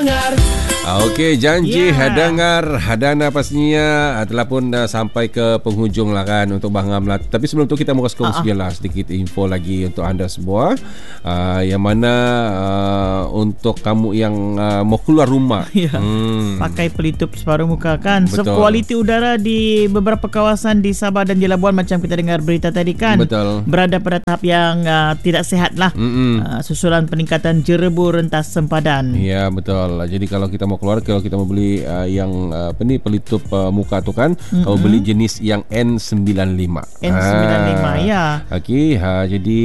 Okey, janji Hadangar Hadana pastinya telah pun sampai ke penghujung lah kan untuk Bahangam lah. Tapi sebelum tu kita mau kongsi lah sedikit info lagi untuk anda semua, yang mana untuk kamu yang mau keluar rumah pakai pelitup separuh muka kan. Betul. So, kualiti udara di beberapa kawasan di Sabah dan di Labuan macam kita dengar berita tadi kan, betul, berada pada tahap yang tidak sihat lah. Susulan peningkatan jerebu rentas sempadan. Ya, betul. Jadi kalau kita mau keluar, kalau kita mau beli yang pelitup muka tu kan, kamu beli jenis yang N95. N95 ya. Okey, jadi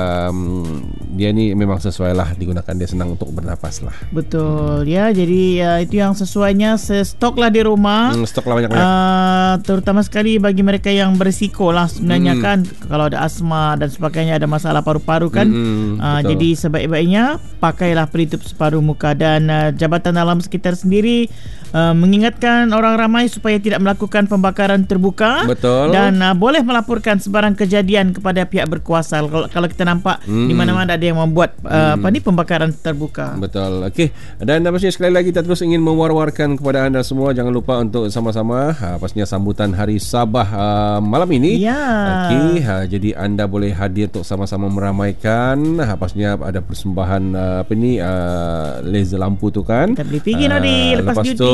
dia ni memang sesuai lah digunakan, dia senang untuk bernapas lah. Betul ya. Jadi itu yang sesuainya, stok lah di rumah. Stok lah banyak-banyak. Terutama sekali bagi mereka yang berisiko lah sebenarnya kan, kalau ada asma dan sebagainya, ada masalah paru-paru kan. Jadi sebaik-baiknya pakailah pelitup separuh muka. Dan Jabatan Alam Sekitar sendiri mengingatkan orang ramai supaya tidak melakukan pembakaran terbuka. Betul. Dan boleh melaporkan sebarang kejadian kepada pihak berkuasa kalau kita nampak di mana-mana ada yang membuat pembakaran terbuka. Betul. Okey. Dan pastinya sekali lagi kita terus ingin mewar-warkan kepada anda semua, jangan lupa untuk sama-sama pastinya sambutan Hari Sabah malam ini. Ya. Okey, jadi anda boleh hadir untuk sama-sama meramaikan. Pastinya ada persembahan laser lampu tu kan. Kita beli pergi Nodi lepas cuti.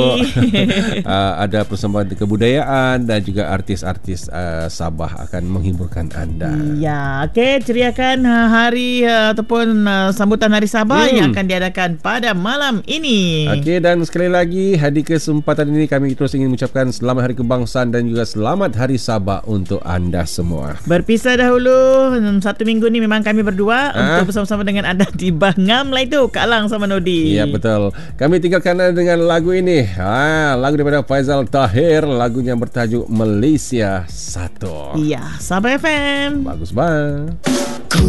Ada persembahan kebudayaan dan juga artis-artis Sabah akan menghiburkan anda. Ya, okey, ceriakan hari ataupun sambutan Hari Sabah yang akan diadakan pada malam ini. Okey, dan sekali lagi di kesempatan ini kami terus ingin mengucapkan selamat Hari Kebangsaan dan juga selamat Hari Sabah untuk anda semua. Berpisah dahulu. Satu minggu ni memang kami berdua untuk bersama-sama dengan anda di Bahangam lah itu, Kak Lang sama Nodi. Ya, betul. Kami tinggalkan anda dengan lagu ini. Lagu daripada Faizal Tahir, lagunya bertajuk Malaysia Satu. Iya, Sabah FM. Bagus banget.